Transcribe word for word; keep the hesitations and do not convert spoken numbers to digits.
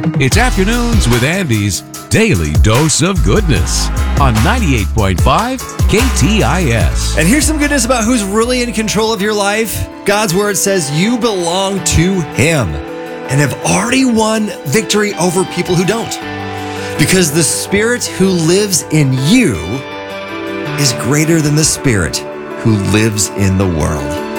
It's Afternoons with Andy's Daily Dose of Goodness on ninety-eight point five K T I S. And here's some goodness about who's really in control of your life. God's word says you belong to Him and have already won victory over people who don't. Because the Spirit who lives in you is greater than the spirit who lives in the world.